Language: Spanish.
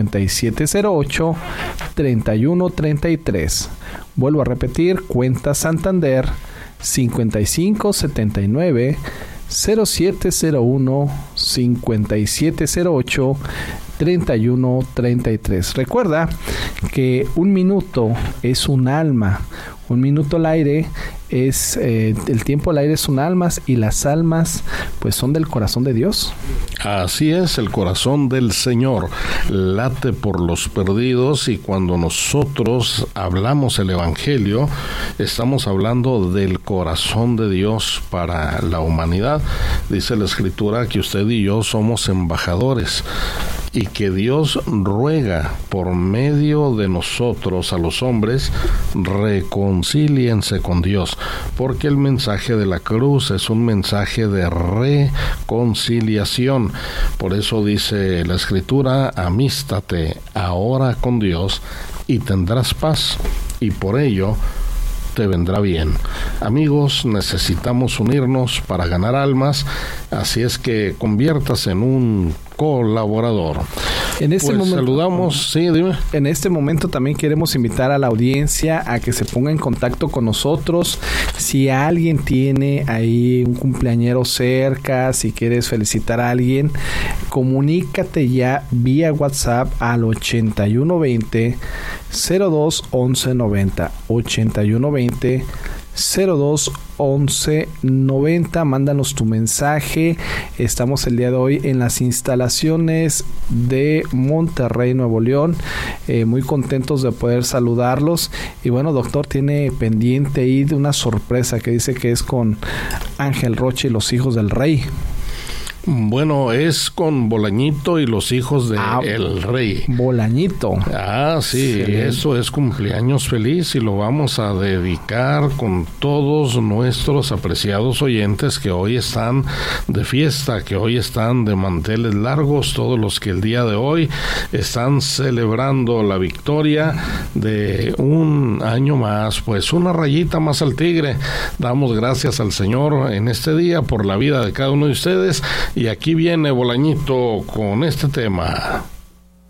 5708-3133. Vuelvo a repetir, cuenta Santander 5579 0701 5708 3133. Recuerda que un minuto es un alma. Un minuto al aire es el tiempo al aire son almas, y las almas pues son del corazón de Dios. Así es, el corazón del Señor late por los perdidos, y cuando nosotros hablamos el Evangelio, estamos hablando del corazón de Dios para la humanidad. Dice la Escritura que usted y yo somos embajadores, y que Dios ruega por medio de nosotros a los hombres: reconcíliense con Dios, porque el mensaje de la cruz es un mensaje de reconciliación. Por eso dice la Escritura: amístate ahora con Dios y tendrás paz, y por ello te vendrá bien. Amigos, necesitamos unirnos para ganar almas, así es que conviértase en un colaborador. En este momento, saludamos, sí, dime. En este momento también queremos invitar a la audiencia a que se ponga en contacto con nosotros. Si alguien tiene ahí un cumpleañero cerca, si quieres felicitar a alguien, comunícate ya vía WhatsApp al 8120 02 11 90 8120 02 11 90. Mándanos tu mensaje. Estamos el día de hoy en las instalaciones de Monterrey, Nuevo León. Muy contentos de poder saludarlos. Y bueno, doctor, tiene pendiente ahí de una sorpresa que dice que es con Ángel Rocha y los hijos del rey. Bueno, es con Bolañito y los hijos de el rey. Bolañito. Sí, eso es cumpleaños feliz, y lo vamos a dedicar con todos nuestros apreciados oyentes que hoy están de fiesta, que hoy están de manteles largos, todos los que el día de hoy están celebrando la victoria de un año más, pues una rayita más al tigre. Damos gracias al Señor en este día por la vida de cada uno de ustedes. Y aquí viene Bolañito con este tema.